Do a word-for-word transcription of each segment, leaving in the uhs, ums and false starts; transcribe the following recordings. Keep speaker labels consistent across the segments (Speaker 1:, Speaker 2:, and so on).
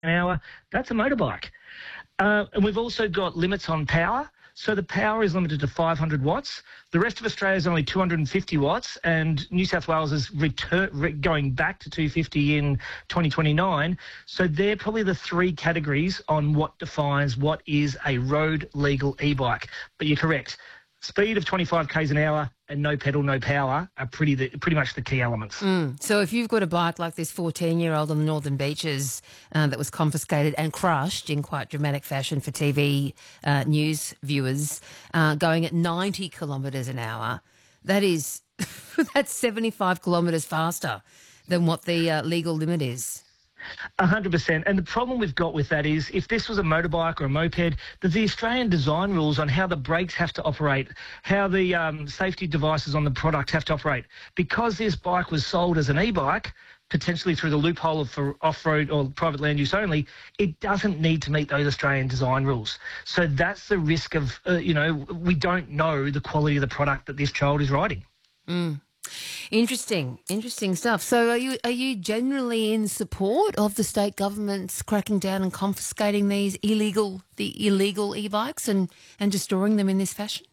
Speaker 1: an hour, that's a motorbike. Uh, and we've also got limits on power. So the power is limited to five hundred watts. The rest of Australia is only two hundred fifty watts, and New South Wales is return, re- going back to two hundred fifty in twenty twenty-nine. So they're probably the three categories on what defines what is a road legal e-bike. But you're correct. Speed of twenty-five kays an hour and no pedal, no power are pretty the, pretty much the key elements.
Speaker 2: Mm. So if you've got a bike like this fourteen-year-old on the Northern Beaches uh, that was confiscated and crushed in quite dramatic fashion for T V uh, news viewers, uh, going at ninety kilometres an hour, that is that's seventy-five kilometres faster than what the uh, legal limit is.
Speaker 1: one hundred percent. And the problem we've got with that is if this was a motorbike or a moped, there's the Australian design rules on how the brakes have to operate, how the um, safety devices on the product have to operate. Because this bike was sold as an e-bike, potentially through the loophole of for off-road or private land use only, it doesn't need to meet those Australian design rules. So that's the risk of, uh, you know, we don't know the quality of the product that this child is riding.
Speaker 2: Mm. Interesting, interesting stuff. So are you are you generally in support of the state governments cracking down and confiscating these illegal the illegal e-bikes and, and just storing them in this fashion?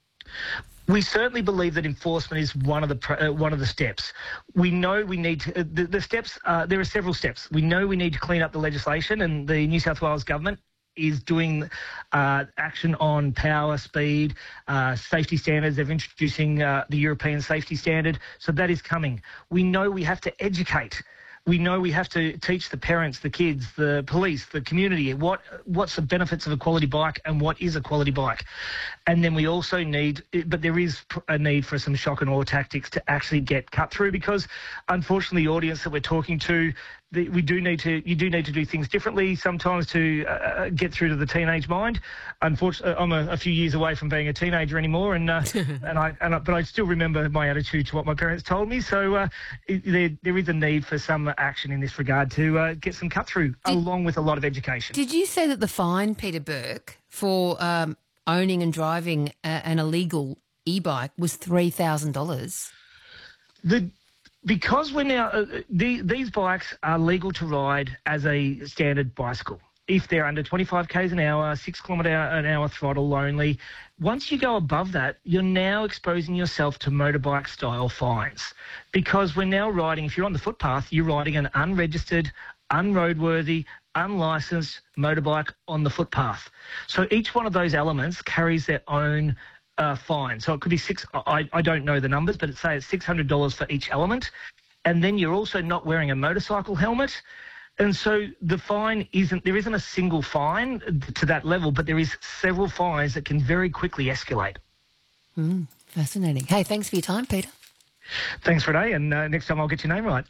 Speaker 1: We certainly believe that enforcement is one of the uh, one of the steps. We know we need to, uh, the, the steps. Uh, there are several steps. We know we need to clean up the legislation, and the New South Wales government is doing uh, action on power, speed, uh, safety standards. They're introducing uh, the European safety standard. So that is coming. We know we have to educate. We know we have to teach the parents, the kids, the police, the community, what what's the benefits of a quality bike and what is a quality bike. And then we also need, but there is a need for some shock and awe tactics to actually get cut through, because unfortunately the audience that we're talking to, the, we do need to, you do need to do things differently sometimes to uh, get through to the teenage mind. Unfortunately, I'm a, a few years away from being a teenager anymore, and uh, and I, and I, but I still remember my attitude to what my parents told me. So uh, it, there, there is a need for some action in this regard to uh, get some cut through, did, along with a lot of education.
Speaker 2: Did you say that the fine, Peter Burke, for um, owning and driving a, an illegal e-bike was three thousand dollars? The
Speaker 1: Because we're now, uh, the, these bikes are legal to ride as a standard bicycle. If they're under twenty-five kays an hour, six kilometre an hour throttle only, once you go above that, you're now exposing yourself to motorbike style fines. Because we're now riding, if you're on the footpath, you're riding an unregistered, unroadworthy, unlicensed motorbike on the footpath. So each one of those elements carries their own Uh, fine. So it could be six, I, I don't know the numbers, but it's say it's six hundred dollars for each element. And then you're also not wearing a motorcycle helmet. And so the fine isn't, there isn't a single fine to that level, but there is several fines that can very quickly escalate.
Speaker 2: Mm, fascinating. Hey, thanks for your time, Peter.
Speaker 1: Thanks, Renee, and uh, next time I'll get your name right.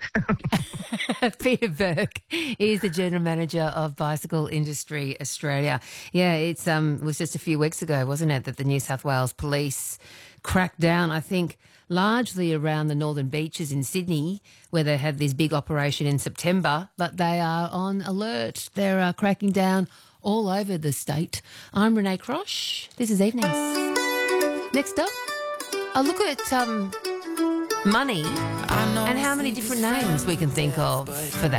Speaker 2: Peter Burke is the General Manager of Bicycle Industry Australia. Yeah, it's um, it was just a few weeks ago, wasn't it, that the New South Wales Police cracked down, I think, largely around the Northern Beaches in Sydney, where they had this big operation in September, but they are on alert. They're uh, cracking down all over the state. I'm Renee Crosh. This is Evenings. Next up, I'll look at um, money and how many different names we can think of for that.